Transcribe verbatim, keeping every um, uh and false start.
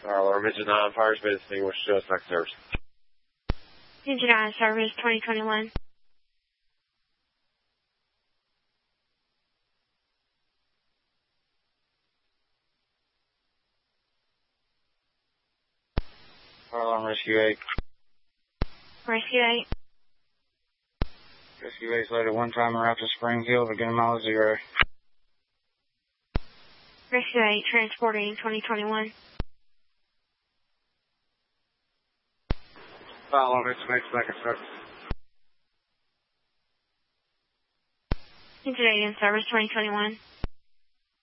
Alarm engine on, fire's been extinguished, suspect service. Engine on service twenty twenty-one. Fire alarm rescue eight. Rescue eight. Rescue eight's loaded one time route to Springfield, beginning mile zero. Rescue eight transporting twenty twenty-one. Fire alarm estimates back in service. Engine eight in service twenty twenty-one.